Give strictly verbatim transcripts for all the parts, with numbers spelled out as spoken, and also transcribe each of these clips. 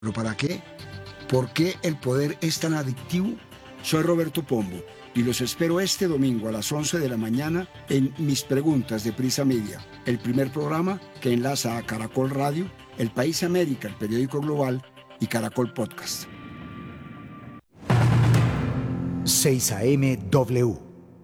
¿Pero para qué? ¿Por qué el poder es tan adictivo? Soy Roberto Pombo y los espero este domingo a las once de la mañana en Mis Preguntas de Prisa Media, el primer programa que enlaza a Caracol Radio, El País América, el periódico global, y Caracol Podcast. seis A M W.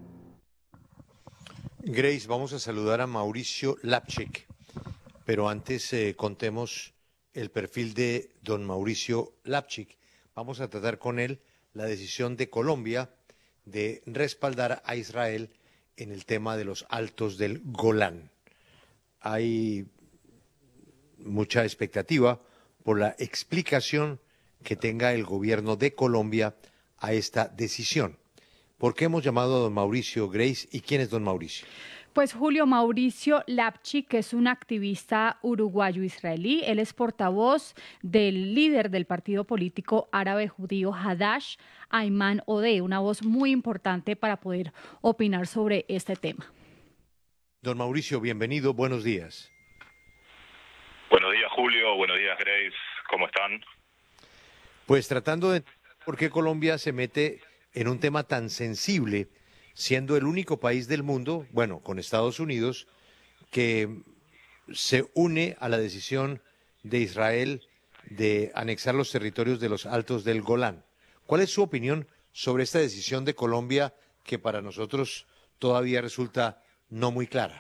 Grace, vamos a saludar a Mauricio Lapchik, pero antes eh, contemos el perfil de don Mauricio Lapchik. Vamos a tratar con él la decisión de Colombia de respaldar a Israel en el tema de los altos del Golán. Hay mucha expectativa por la explicación que tenga el gobierno de Colombia a esta decisión. ¿Por qué hemos llamado a don Mauricio, Grace? ¿Y quién es don Mauricio? Pues Julio, Mauricio Lapchik es un activista uruguayo-israelí. Él es portavoz del líder del partido político árabe judío Hadash, Ayman Odeh, una voz muy importante para poder opinar sobre este tema. Don Mauricio, bienvenido, buenos días. Buenos días, Julio, buenos días, Grace, ¿cómo están? Pues tratando de entender por qué Colombia se mete en un tema tan sensible, siendo el único país del mundo, bueno, con Estados Unidos, que se une a la decisión de Israel de anexar los territorios de los Altos del Golán. ¿Cuál es su opinión sobre esta decisión de Colombia que para nosotros todavía resulta no muy clara?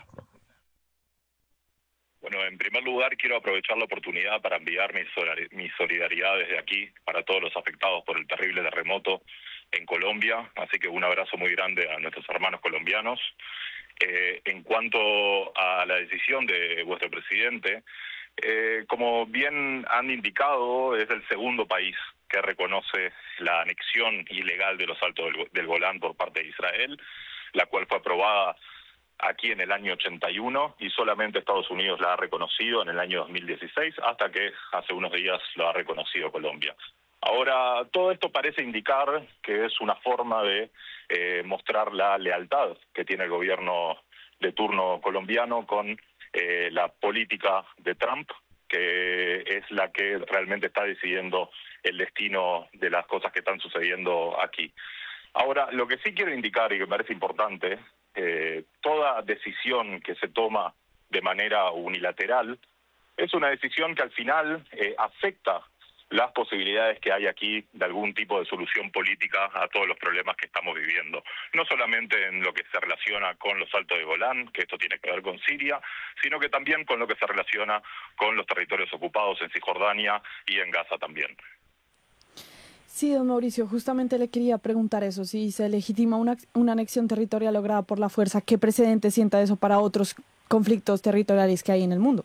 Bueno, en primer lugar quiero aprovechar la oportunidad para enviar mi solidaridad desde aquí para todos los afectados por el terrible terremoto en Colombia, así que un abrazo muy grande a nuestros hermanos colombianos. Eh, en cuanto a la decisión de vuestro presidente, eh, como bien han indicado, es el segundo país que reconoce la anexión ilegal de los Altos del, del Golán por parte de Israel, la cual fue aprobada aquí en el año ochenta y uno y solamente Estados Unidos la ha reconocido en el año dos mil dieciséis, hasta que hace unos días lo ha reconocido Colombia. Ahora, todo esto parece indicar que es una forma de eh, mostrar la lealtad que tiene el gobierno de turno colombiano con eh, la política de Trump, que es la que realmente está decidiendo el destino de las cosas que están sucediendo aquí. Ahora, lo que sí quiero indicar y que me parece importante, eh, toda decisión que se toma de manera unilateral es una decisión que al final eh, afecta las posibilidades que hay aquí de algún tipo de solución política a todos los problemas que estamos viviendo. No solamente en lo que se relaciona con los Altos de Golán, que esto tiene que ver con Siria, sino que también con lo que se relaciona con los territorios ocupados en Cisjordania y en Gaza también. Sí, don Mauricio, justamente le quería preguntar eso, si se legitima una, una anexión territorial lograda por la fuerza, ¿qué precedente sienta eso para otros conflictos territoriales que hay en el mundo?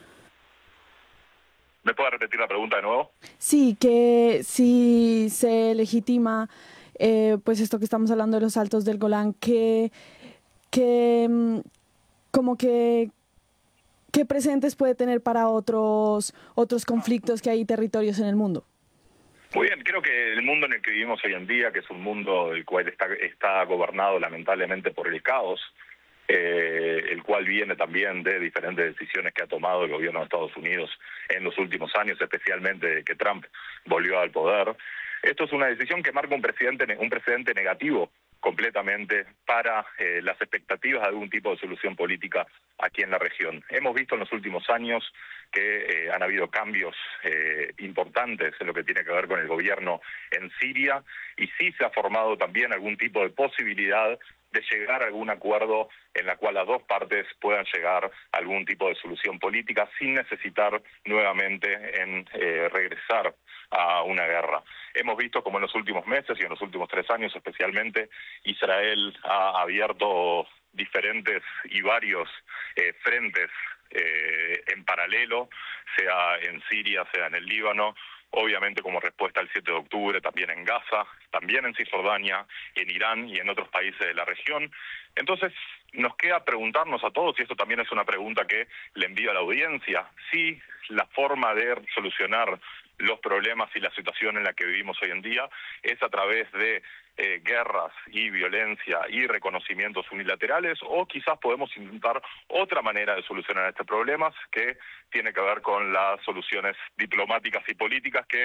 ¿Me puede repetir la pregunta de nuevo? Sí, que si se legitima, eh, pues esto que estamos hablando de los Altos del Golán, que, que como que, ¿qué precedentes puede tener para otros, otros conflictos que hay territorios en el mundo? Muy bien, creo que el mundo en el que vivimos hoy en día, que es un mundo el cual está, está gobernado lamentablemente por el caos, Eh, el cual viene también de diferentes decisiones que ha tomado el gobierno de Estados Unidos en los últimos años, especialmente de que Trump volvió al poder. Esto es una decisión que marca un precedente, un precedente negativo completamente para eh, las expectativas de algún tipo de solución política aquí en la región. Hemos visto en los últimos años que eh, han habido cambios eh, importantes en lo que tiene que ver con el gobierno en Siria, y sí se ha formado también algún tipo de posibilidad de llegar a algún acuerdo en la cual las dos partes puedan llegar a algún tipo de solución política sin necesitar nuevamente en eh, regresar a una guerra. Hemos visto como en los últimos meses y en los últimos tres años especialmente, Israel ha abierto diferentes y varios eh, frentes eh, en paralelo, sea en Siria, sea en el Líbano, obviamente como respuesta al siete de octubre, también en Gaza, también en Cisjordania, en Irán y en otros países de la región. Entonces, nos queda preguntarnos a todos, y esto también es una pregunta que le envío a la audiencia, si la forma de solucionar los problemas y la situación en la que vivimos hoy en día, es a través de eh, guerras y violencia y reconocimientos unilaterales, o quizás podemos intentar otra manera de solucionar este problema que tiene que ver con las soluciones diplomáticas y políticas que